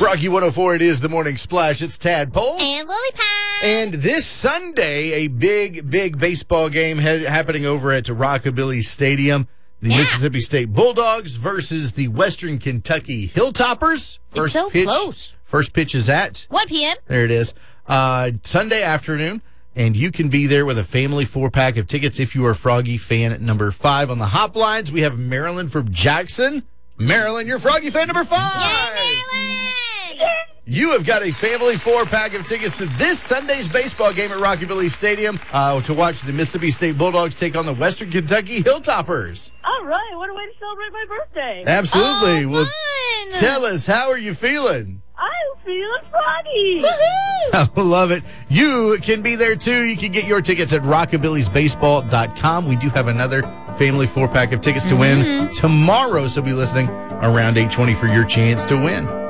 Rocky 104, it is the Morning Splash. It's Tadpole. And Lily Pie. And this Sunday, a big baseball game happening over at Rockabilly Stadium. The Mississippi State Bulldogs versus the Western Kentucky Hilltoppers. It's so close. First pitch is at 1 p.m. There it is. Sunday afternoon. And you can be there with a family 4-pack of tickets if you are Froggy fan at number 5. On the hop lines, we have Marilyn from Jackson. Marilyn, you're Froggy fan number 5. Yay, Marilyn! You have got a family 4-pack of tickets to this Sunday's baseball game at Rockabilly Stadium to watch the Mississippi State Bulldogs take on the Western Kentucky Hilltoppers. All right, what a way to celebrate my birthday. Absolutely. Oh, Well, fun. tell us, how are you feeling? I'm feeling froggy. Woohoo! I love it. You can be there, too. You can get your tickets at rockabillysbaseball.com. We do have another family 4-pack of tickets to win tomorrow, so be listening around 8:20 for your chance to win.